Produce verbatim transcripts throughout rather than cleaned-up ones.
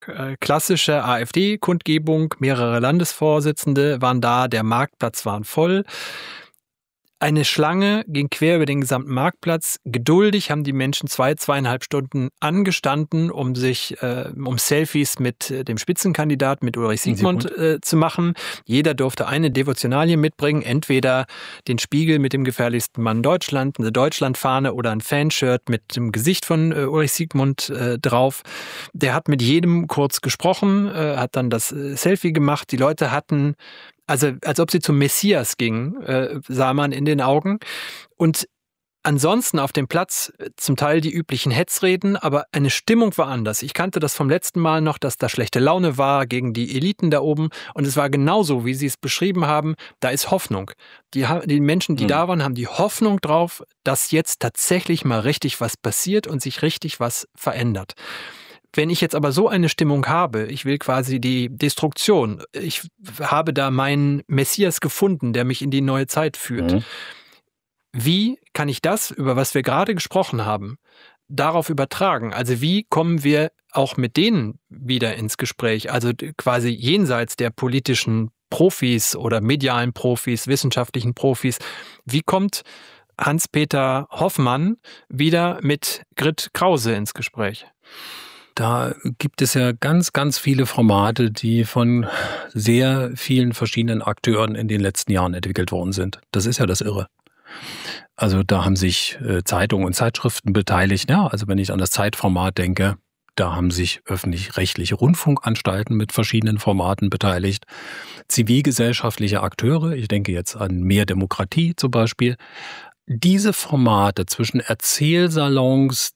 Äh, klassische AfD-Kundgebung, mehrere Landesvorsitzende waren da, der Marktplatz war voll. Eine Schlange ging quer über den gesamten Marktplatz. Geduldig haben die Menschen zwei, zweieinhalb Stunden angestanden, um sich, äh, um Selfies mit dem Spitzenkandidat, mit Ulrich Siegmund äh, zu machen. Jeder durfte eine Devotionalie mitbringen, entweder den Spiegel mit dem gefährlichsten Mann Deutschland, eine Deutschlandfahne oder ein Fanshirt mit dem Gesicht von äh, Ulrich Siegmund äh, drauf. Der hat mit jedem kurz gesprochen, äh, hat dann das äh, Selfie gemacht. Die Leute hatten, also als ob sie zum Messias gingen, äh, sah man in den Augen. Und ansonsten auf dem Platz zum Teil die üblichen Hetzreden, aber eine Stimmung war anders. Ich kannte das vom letzten Mal noch, dass da schlechte Laune war gegen die Eliten da oben. Und es war genauso, wie Sie es beschrieben haben. Da ist Hoffnung. Die, die Menschen, die mhm. da waren, haben die Hoffnung drauf, dass jetzt tatsächlich mal richtig was passiert und sich richtig was verändert. Wenn ich jetzt aber so eine Stimmung habe, ich will quasi die Destruktion, ich habe da meinen Messias gefunden, der mich in die neue Zeit führt. Mhm. Wie kann ich das, über was wir gerade gesprochen haben, darauf übertragen? Also wie kommen wir auch mit denen wieder ins Gespräch? Also quasi jenseits der politischen Profis oder medialen Profis, wissenschaftlichen Profis. Wie kommt Hans-Peter Hoffmann wieder mit Grit Krause ins Gespräch? Da gibt es ja ganz, ganz viele Formate, die von sehr vielen verschiedenen Akteuren in den letzten Jahren entwickelt worden sind. Das ist ja das Irre. Also da haben sich äh, Zeitungen und Zeitschriften beteiligt. Ja, also wenn ich an das Zeitformat denke, da haben sich öffentlich-rechtliche Rundfunkanstalten mit verschiedenen Formaten beteiligt. Zivilgesellschaftliche Akteure, ich denke jetzt an Mehr Demokratie zum Beispiel. Diese Formate zwischen Erzählsalons,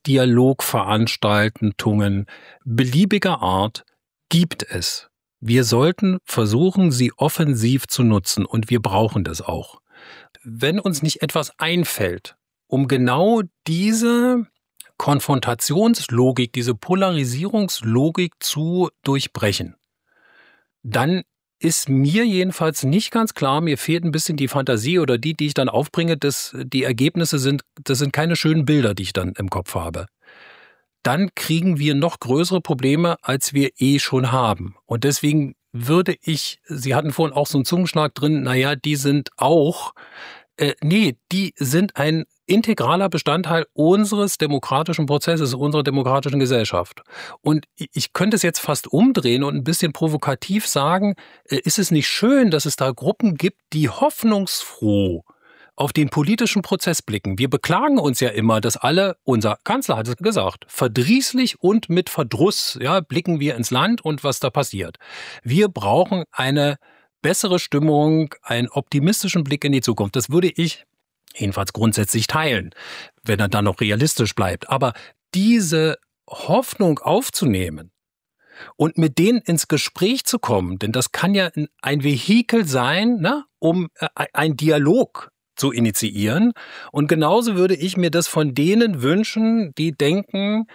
Dialogveranstaltungen beliebiger Art gibt es. Wir sollten versuchen, sie offensiv zu nutzen und wir brauchen das auch. Wenn uns nicht etwas einfällt, um genau diese Konfrontationslogik, diese Polarisierungslogik zu durchbrechen, dann ist mir jedenfalls nicht ganz klar, mir fehlt ein bisschen die Fantasie oder die, die ich dann aufbringe, dass die Ergebnisse sind, das sind keine schönen Bilder, die ich dann im Kopf habe. Dann kriegen wir noch größere Probleme, als wir eh schon haben. Und deswegen würde ich, Sie hatten vorhin auch so einen Zungenschlag drin, naja, die sind auch, äh, nee, die sind ein integraler Bestandteil unseres demokratischen Prozesses, unserer demokratischen Gesellschaft. Und ich könnte es jetzt fast umdrehen und ein bisschen provokativ sagen, ist es nicht schön, dass es da Gruppen gibt, die hoffnungsfroh auf den politischen Prozess blicken? Wir beklagen uns ja immer, dass alle, unser Kanzler hat es gesagt, verdrießlich und mit Verdruss, ja, blicken wir ins Land und was da passiert. Wir brauchen eine bessere Stimmung, einen optimistischen Blick in die Zukunft. Das würde ich jedenfalls grundsätzlich teilen, wenn er dann noch realistisch bleibt. Aber diese Hoffnung aufzunehmen und mit denen ins Gespräch zu kommen, denn das kann ja ein Vehikel sein, ne, um einen Dialog zu initiieren. Und genauso würde ich mir das von denen wünschen, die denken,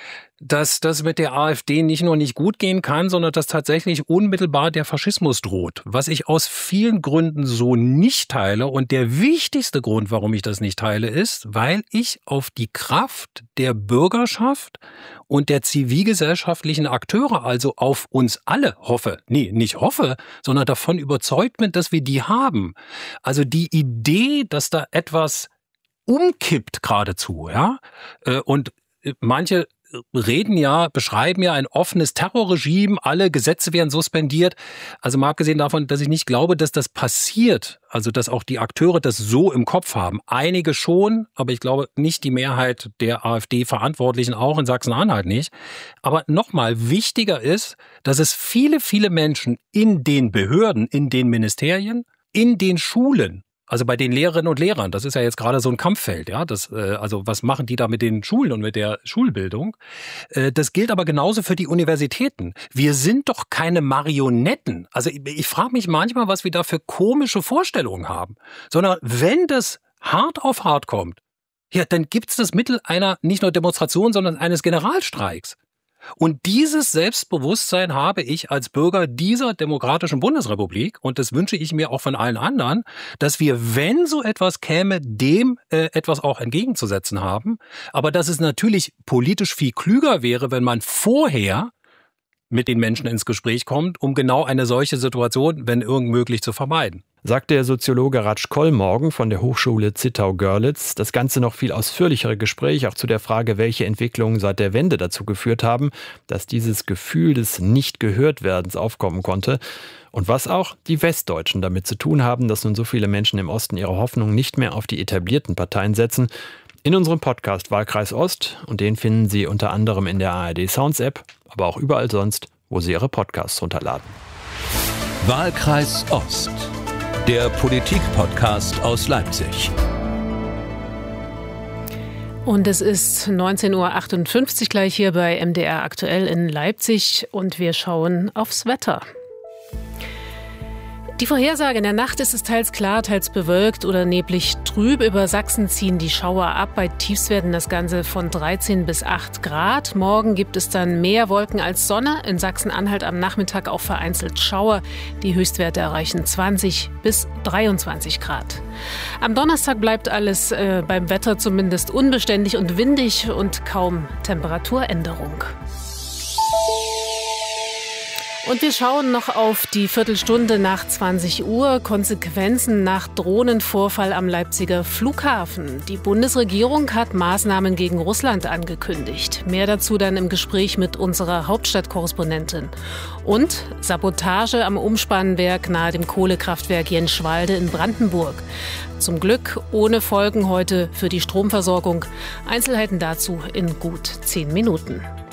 dass das mit der AfD nicht nur nicht gut gehen kann, sondern dass tatsächlich unmittelbar der Faschismus droht. Was ich aus vielen Gründen so nicht teile. Und der wichtigste Grund, warum ich das nicht teile, ist, weil ich auf die Kraft der Bürgerschaft und der zivilgesellschaftlichen Akteure, also auf uns alle hoffe. Nee, nicht hoffe, sondern davon überzeugt bin, dass wir die haben. Also die Idee, dass da etwas umkippt geradezu, ja, und manche reden ja, beschreiben ja ein offenes Terrorregime, alle Gesetze werden suspendiert. Also mal abgesehen davon, dass ich nicht glaube, dass das passiert, also dass auch die Akteure das so im Kopf haben. Einige schon, aber ich glaube nicht die Mehrheit der AfD-Verantwortlichen, auch in Sachsen-Anhalt nicht. Aber nochmal, wichtiger ist, dass es viele, viele Menschen in den Behörden, in den Ministerien, in den Schulen, also bei den Lehrerinnen und Lehrern, das ist ja jetzt gerade so ein Kampffeld, ja. Das, äh, also was machen die da mit den Schulen und mit der Schulbildung? Äh, das gilt aber genauso für die Universitäten. Wir sind doch keine Marionetten. Also ich, ich frage mich manchmal, was wir da für komische Vorstellungen haben. Sondern wenn das hart auf hart kommt, ja, dann gibt's das Mittel einer nicht nur Demonstration, sondern eines Generalstreiks. Und dieses Selbstbewusstsein habe ich als Bürger dieser demokratischen Bundesrepublik, und das wünsche ich mir auch von allen anderen, dass wir, wenn so etwas käme, dem äh, etwas auch entgegenzusetzen haben. Aber dass es natürlich politisch viel klüger wäre, wenn man vorher mit den Menschen ins Gespräch kommt, um genau eine solche Situation, wenn irgend möglich, zu vermeiden. Sagt der Soziologe Ratsch Kollmorgen von der Hochschule Zittau-Görlitz. Das Ganze noch viel ausführlichere Gespräch auch zu der Frage, welche Entwicklungen seit der Wende dazu geführt haben, dass dieses Gefühl des Nicht-Gehört-Werdens aufkommen konnte. Und was auch die Westdeutschen damit zu tun haben, dass nun so viele Menschen im Osten ihre Hoffnung nicht mehr auf die etablierten Parteien setzen. In unserem Podcast Wahlkreis Ost, und den finden Sie unter anderem in der A R D Sounds App, aber auch überall sonst, wo Sie Ihre Podcasts runterladen. Wahlkreis Ost, der Politik-Podcast aus Leipzig. Und es ist neunzehn Uhr achtundfünfzig gleich hier bei M D R aktuell in Leipzig und wir schauen aufs Wetter. Die Vorhersage: in der Nacht ist es teils klar, teils bewölkt oder neblig trüb. Über Sachsen ziehen die Schauer ab. Bei Tiefstwerten das Ganze von dreizehn bis acht Grad. Morgen gibt es dann mehr Wolken als Sonne. In Sachsen-Anhalt am Nachmittag auch vereinzelt Schauer. Die Höchstwerte erreichen zwanzig bis dreiundzwanzig Grad. Am Donnerstag bleibt alles äh, beim Wetter zumindest unbeständig und windig und kaum Temperaturänderung. Und wir schauen noch auf die Viertelstunde nach zwanzig Uhr. Konsequenzen nach Drohnenvorfall am Leipziger Flughafen. Die Bundesregierung hat Maßnahmen gegen Russland angekündigt. Mehr dazu dann im Gespräch mit unserer Hauptstadtkorrespondentin. Und Sabotage am Umspannwerk nahe dem Kohlekraftwerk Jenschwalde in Brandenburg. Zum Glück ohne Folgen heute für die Stromversorgung. Einzelheiten dazu in gut zehn Minuten.